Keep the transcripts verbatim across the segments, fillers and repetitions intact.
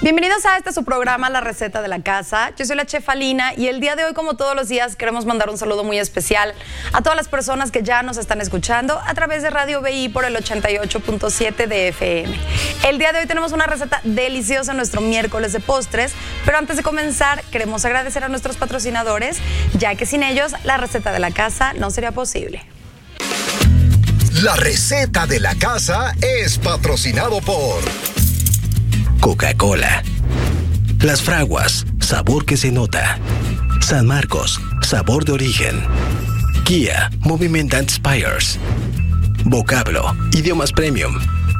Bienvenidos a este su programa, La Receta de la Casa. Yo soy la chef Alina y el día de hoy, como todos los días, queremos mandar un saludo muy especial a todas las personas que ya nos están escuchando a través de Radio B I por el ochenta y ocho punto siete de F M. El día de hoy tenemos una receta deliciosa, nuestro miércoles de postres, pero antes de comenzar queremos agradecer a nuestros patrocinadores, ya que sin ellos La Receta de la Casa no sería posible. La Receta de la Casa es patrocinado por Coca-Cola, Las Fraguas, sabor que se nota. San Marcos, sabor de origen. Kia, Movement that Inspires. Vocablo, idiomas premium.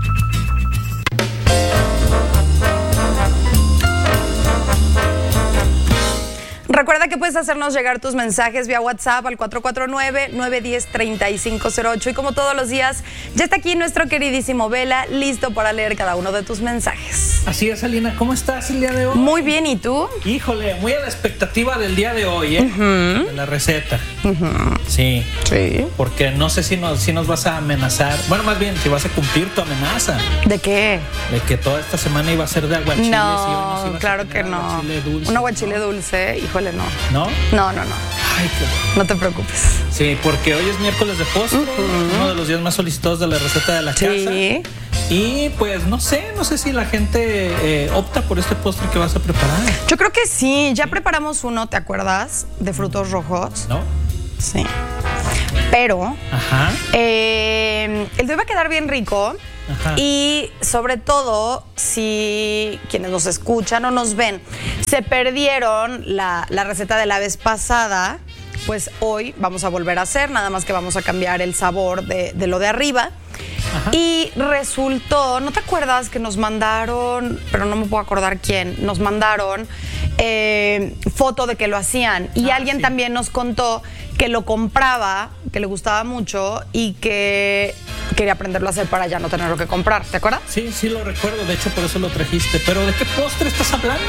Recuerda que puedes hacernos llegar tus mensajes vía WhatsApp al cuatro cuatro nueve, nueve uno cero, tres cinco cero ocho y como todos los días ya está aquí nuestro queridísimo Vela, listo para leer cada uno de tus mensajes. Así es, Alina, ¿cómo estás el día de hoy? Muy bien, ¿y tú? Híjole, muy a la expectativa del día de hoy, ¿eh? Uh-huh. De la receta. Uh-huh. Sí. Sí. Porque no sé si nos, si nos vas a amenazar. Bueno, más bien, si vas a cumplir tu amenaza. ¿De qué? De que toda esta semana iba a ser de aguachiles. No, y hoy nos claro que no. Aguachile dulce, un aguachile ¿no? dulce, híjole, no. ¿No? No, no, no. Ay, qué... No te preocupes. Sí, porque hoy es miércoles de postre, uh-huh. uno de los días más solicitados de la receta de la sí. casa. Y pues no sé, no sé si la gente eh, opta por este postre que vas a preparar. Yo creo que sí, ya preparamos uno, ¿te acuerdas? De frutos rojos. ¿No? Sí. Pero Ajá. Eh, el de hoy va a quedar bien rico. Ajá. Y sobre todo, si quienes nos escuchan o nos ven se perdieron la, la receta de la vez pasada, pues hoy vamos a volver a hacer, nada más que vamos a cambiar el sabor de, de lo de arriba. Ajá. Y resultó, ¿no te acuerdas que nos mandaron, pero no me puedo acordar quién, nos mandaron eh, foto de que lo hacían y ah, alguien sí. también nos contó que lo compraba, que le gustaba mucho y que quería aprenderlo a hacer para ya no tenerlo que comprar, ¿te acuerdas? Sí, sí lo recuerdo, de hecho por eso lo trajiste, pero ¿de qué postre estás hablando?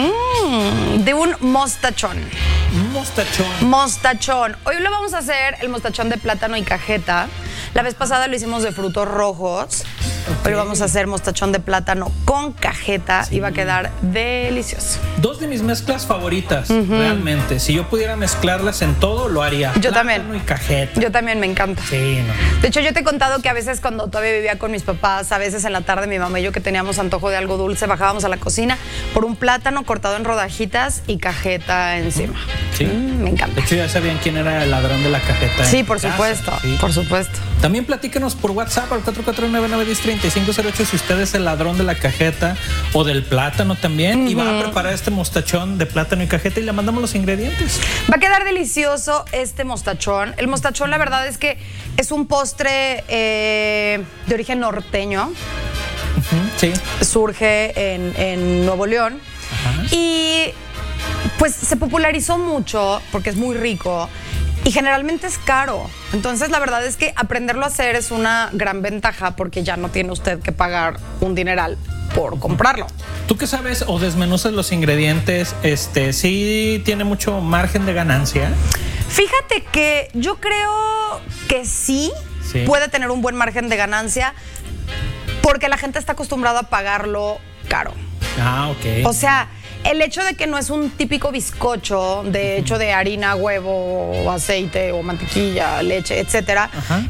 Mm, de un mostachón. Mostachón. Mostachón. Hoy lo vamos a hacer el mostachón de plátano y cajeta. La vez pasada lo hicimos de frutos rojos. Okay. Hoy vamos a hacer mostachón de plátano con cajeta sí. y va a quedar delicioso. Dos de mis mezclas favoritas, uh-huh. realmente. Si yo pudiera mezclarlas en todo, lo haría. Yo plátano también. y cajeta. Yo también, me encanta. Sí, no. De hecho, yo te he contado que a veces cuando todavía vivía con mis papás, a veces en la tarde mi mamá y yo que teníamos antojo de algo dulce, bajábamos a la cocina por un plátano cortado en rodajitas y cajeta encima. Sí. Mm, me encanta. De hecho, ya sabían quién era el ladrón de la cajeta. Sí, por supuesto. Sí. Por supuesto. También platíquenos por WhatsApp al cuatro cuatro nueve, nueve uno cero, tres cinco cero ocho si usted es el ladrón de la cajeta o del plátano también uh-huh. y va a preparar este mostachón de plátano y cajeta y le mandamos los ingredientes. Va a quedar delicioso este mostachón. El mostachón, la verdad es que es un postre eh, de origen norteño. Uh-huh. Sí. Surge en, en Nuevo León. Uh-huh. Y pues se popularizó mucho porque es muy rico. Y generalmente es caro. Entonces, la verdad es que aprenderlo a hacer es una gran ventaja porque ya no tiene usted que pagar un dineral por comprarlo. ¿Tú qué sabes o desmenuzas los ingredientes? Este, ¿sí tiene mucho margen de ganancia? Fíjate que yo creo que sí, sí. puede tener un buen margen de ganancia porque la gente está acostumbrada a pagarlo caro. Ah, ok. O sea, el hecho de que no es un típico bizcocho de hecho de harina, huevo, o aceite o mantequilla, leche, etcétera,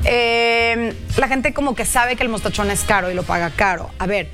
eh, la gente como que sabe que el mostachón es caro y lo paga caro. A ver,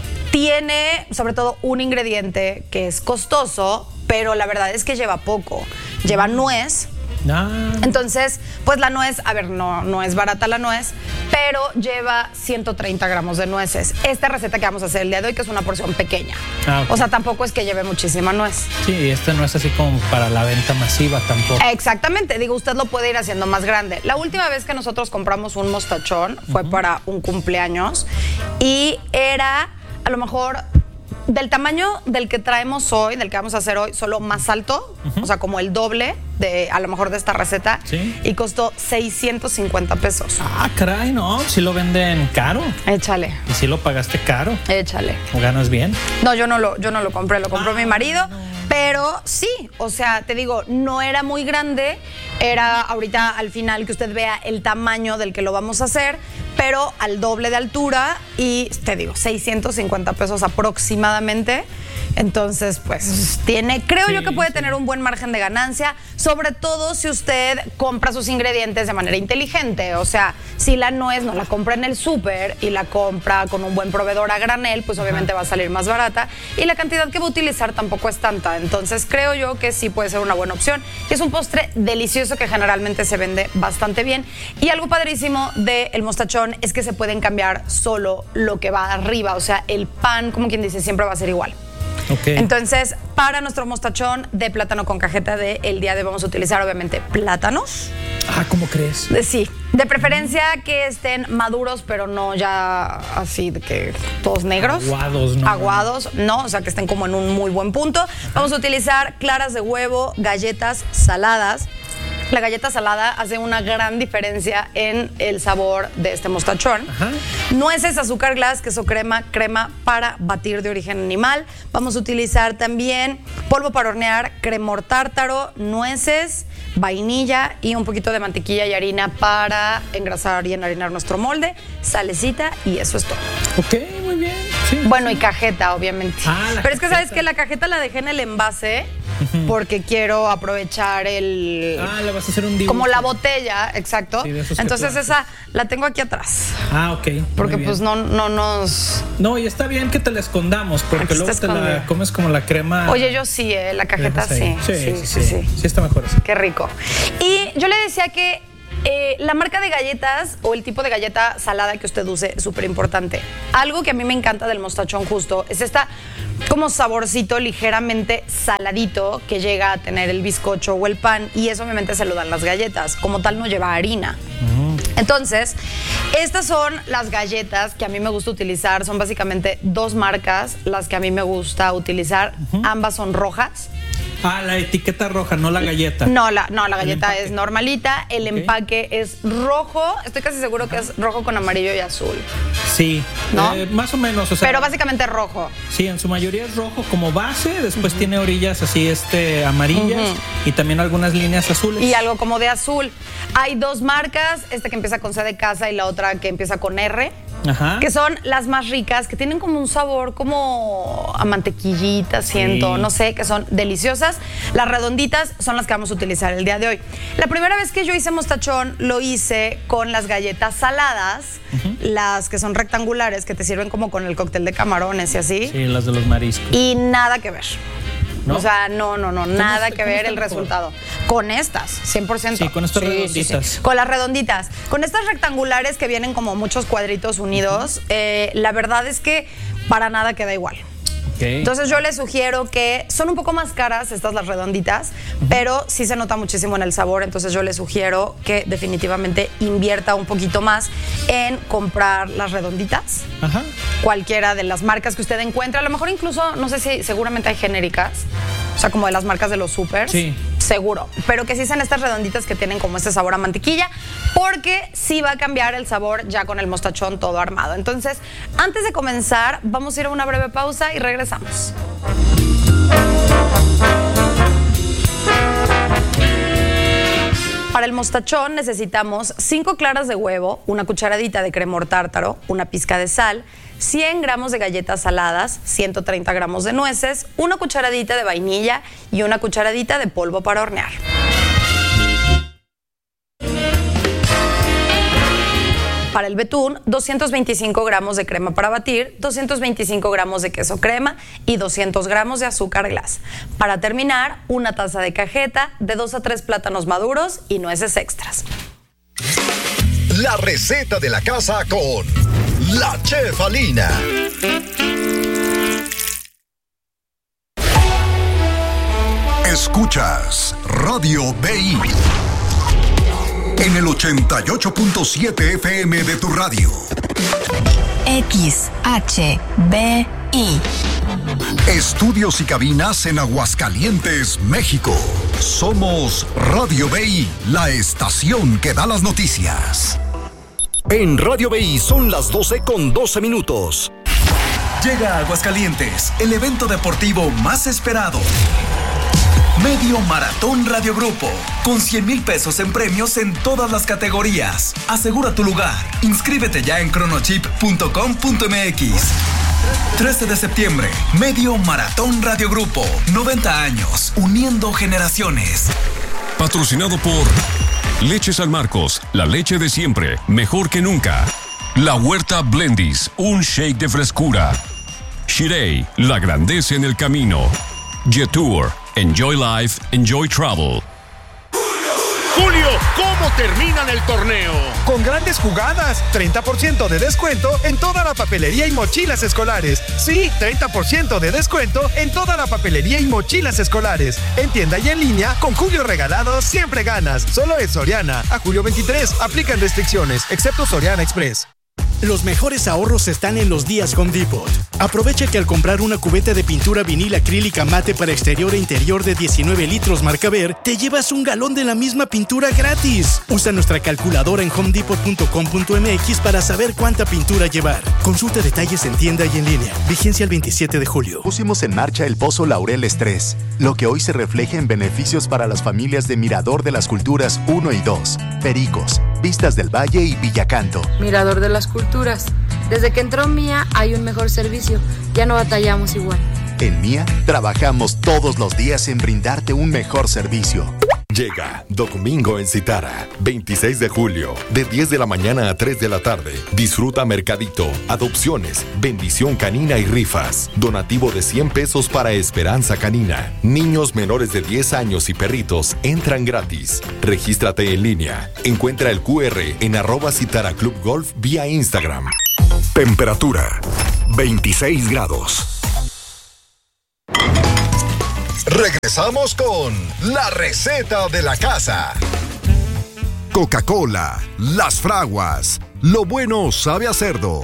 tiene sobre todo un ingrediente que es costoso, pero la verdad es que lleva poco. Lleva nuez. Ah. Entonces, pues la nuez, a ver, no, no es barata la nuez, pero lleva ciento treinta gramos de nueces. Esta receta que vamos a hacer el día de hoy, que es una porción pequeña. Ah, okay. O sea, tampoco es que lleve muchísima nuez. Sí, este no es así como para la venta masiva tampoco. Exactamente, digo, usted lo puede ir haciendo más grande. La última vez que nosotros compramos un mostachón fue uh-huh. para un cumpleaños y era a lo mejor del tamaño del que traemos hoy, del que vamos a hacer hoy, solo más alto, uh-huh. o sea, como el doble de, a lo mejor, de esta receta. ¿Sí? Y costó seiscientos cincuenta pesos. Ah, caray, no, si lo venden caro. Échale. ¿Y si lo pagaste caro? Échale. ¿O ganas bien? No, yo no lo, yo no lo compré, lo compró ah, mi marido. No. Pero sí, o sea, te digo, no era muy grande, era ahorita al final que usted vea el tamaño del que lo vamos a hacer, pero al doble de altura y te digo, seiscientos cincuenta pesos aproximadamente. Entonces, pues tiene, creo sí, yo que puede sí. tener un buen margen de ganancia, sobre todo si usted compra sus ingredientes de manera inteligente. O sea, si la nuez no la compra en el súper y la compra con un buen proveedor a granel, pues obviamente Ajá. va a salir más barata y la cantidad que va a utilizar tampoco es tanta. Entonces, creo yo que sí puede ser una buena opción. Y es un postre delicioso que generalmente se vende bastante bien. Y algo padrísimo del mostachón es que se pueden cambiar solo lo que va arriba. O sea, el pan, como quien dice, siempre va a ser igual. Okay. Entonces, para nuestro mostachón de plátano con cajeta de el día de hoy vamos a utilizar obviamente plátanos. Ah, ¿cómo crees? De, sí, de preferencia mm. que estén maduros, pero no ya así de que todos negros. Aguados, ¿no? Aguados, no, o sea que estén como en un muy buen punto. Ajá. Vamos a utilizar claras de huevo, galletas saladas. La galleta salada hace una gran diferencia en el sabor de este mostachón. Ajá. Nueces, azúcar glass, queso crema, crema para batir de origen animal. Vamos a utilizar también polvo para hornear, cremor tártaro, nueces, vainilla y un poquito de mantequilla y harina para engrasar y enharinar nuestro molde, salecita y eso es todo. Ok, muy bien. Sí, bueno, sí. y cajeta, obviamente. Ah, la Pero es que cajeta. sabes que la cajeta la dejé en el envase uh-huh. porque quiero aprovechar el... Ah, le vas a hacer un dibujo. Como la botella, exacto. Sí, entonces esa la tengo aquí atrás. Ah, ok. Porque pues no, no nos... No, y está bien que te la escondamos porque aquí luego te la comes como la crema. Oye, yo sí, eh, la cajeta sí. Sí sí sí, sí, sí, sí. Sí está mejor así. Qué rico. Y yo le decía que Eh, la marca de galletas o el tipo de galleta salada que usted use es súper importante. Algo que a mí me encanta del mostachón justo es esta como saborcito ligeramente saladito que llega a tener el bizcocho o el pan y eso obviamente se lo dan las galletas. Como tal no lleva harina. Mm. Entonces, estas son las galletas que a mí me gusta utilizar. Son básicamente dos marcas las que a mí me gusta utilizar. Uh-huh. Ambas son rojas. Ah, la etiqueta roja, no la galleta. No, la, no, la galleta es normalita. El okay. empaque es rojo. Estoy casi seguro que es rojo con amarillo y azul. Sí, ¿no? Eh, más o menos. O sea, pero básicamente rojo. Sí, en su mayoría es rojo como base. Después uh-huh. tiene orillas así este, amarillas uh-huh. y también algunas líneas azules. Y algo como de azul. Hay dos marcas, esta que empieza con C de casa y la otra que empieza con R. Ajá. Que son las más ricas, que tienen como un sabor como a mantequillita, siento, sí. no sé, que son deliciosas. Las redonditas son las que vamos a utilizar el día de hoy. La primera vez que yo hice mostachón lo hice con las galletas saladas, uh-huh. las que son rectangulares, que te sirven como con el cóctel de camarones y así. Sí, las de los mariscos. Y nada que ver. ¿No? O sea, no, no, no, nada que ver el resultado. Con estas, cien por ciento. Sí, con estas sí, redonditas. Sí, sí. Con las redonditas. Con estas rectangulares que vienen como muchos cuadritos unidos, uh-huh. eh, la verdad es que para nada queda igual. Okay. Entonces yo les sugiero que son un poco más caras estas las redonditas, uh-huh. pero sí se nota muchísimo en el sabor, entonces yo les sugiero que definitivamente invierta un poquito más en comprar las redonditas, uh-huh. cualquiera de las marcas que usted encuentre, a lo mejor incluso, no sé si seguramente hay genéricas, o sea como de las marcas de los supers, sí. seguro, pero que sí sean estas redonditas que tienen como este sabor a mantequilla, porque sí va a cambiar el sabor ya con el mostachón todo armado. Entonces, antes de comenzar, vamos a ir a una breve pausa y regresamos. Para el mostachón necesitamos cinco claras de huevo, una cucharadita de cremor tártaro, una pizca de sal, cien gramos de galletas saladas, ciento treinta gramos de nueces, una cucharadita de vainilla y una cucharadita de polvo para hornear. Para el betún, doscientos veinticinco gramos de crema para batir, doscientos veinticinco gramos de queso crema y doscientos gramos de azúcar glass. Para terminar, una taza de cajeta, de dos a tres plátanos maduros y nueces extras. La receta de la casa con la Chef Alina. Escuchas Radio B I en el ochenta y ocho punto siete F M de tu radio. X H B I. Estudios y cabinas en Aguascalientes, México. Somos Radio B I, la estación que da las noticias. En Radio B I son las doce con doce minutos. Llega a Aguascalientes, el evento deportivo más esperado. Medio Maratón Radio Grupo, con cien mil pesos en premios en todas las categorías. Asegura tu lugar. Inscríbete ya en cronochip punto com punto m x. trece de septiembre, Medio Maratón Radio Grupo, noventa años, uniendo generaciones. Patrocinado por Leche San Marcos, la leche de siempre, mejor que nunca. La Huerta Blendis, un shake de frescura. Shirei, la grandeza en el camino. Jetour, enjoy life, enjoy travel. Julio, ¿cómo terminan el torneo? Con grandes jugadas, treinta por ciento de descuento en toda la papelería y mochilas escolares. Sí, treinta por ciento de descuento en toda la papelería y mochilas escolares. En tienda y en línea, con Julio regalado siempre ganas. Solo es Soriana. A julio veintitrés, aplican restricciones, excepto Soriana Express. Los mejores ahorros están en los días Home Depot. Aprovecha que al comprar una cubeta de pintura vinil acrílica mate para exterior e interior de diecinueve litros marca Ver, te llevas un galón de la misma pintura gratis. Usa nuestra calculadora en home depot punto com punto m x para saber cuánta pintura llevar. Consulta detalles en tienda y en línea. Vigencia el veintisiete de julio. Pusimos en marcha el Pozo Laureles tres, lo que hoy se refleja en beneficios para las familias de Mirador de las Culturas uno y dos, Pericos, Vistas del Valle y Villacanto. Mirador de las Culturas. Desde que entró Mía hay un mejor servicio. Ya no batallamos igual. En Mía trabajamos todos los días en brindarte un mejor servicio. Llega Domingo en Citara, veintiséis de julio, de diez de la mañana a tres de la tarde. Disfruta mercadito, adopciones, bendición canina y rifas. Donativo de cien pesos para Esperanza Canina. Niños menores de diez años y perritos entran gratis. Regístrate en línea. Encuentra el cu erre en arroba Citara Club Golf vía Instagram. Temperatura veintiséis grados. Regresamos con la receta de la casa. Coca-Cola, Las Fraguas, lo bueno sabe a cerdo.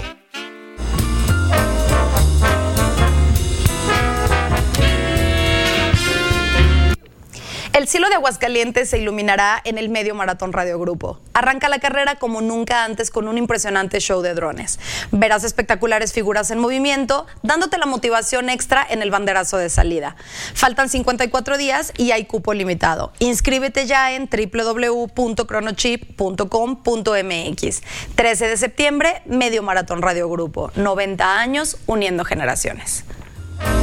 El cielo de Aguascalientes se iluminará en el Medio Maratón Radio Grupo. Arranca la carrera como nunca antes con un impresionante show de drones. Verás espectaculares figuras en movimiento, dándote la motivación extra en el banderazo de salida. Faltan cincuenta y cuatro días y hay cupo limitado. Inscríbete ya en doble u doble u doble u punto cronochip punto com punto m x. trece de septiembre, Medio Maratón Radio Grupo. noventa años uniendo generaciones.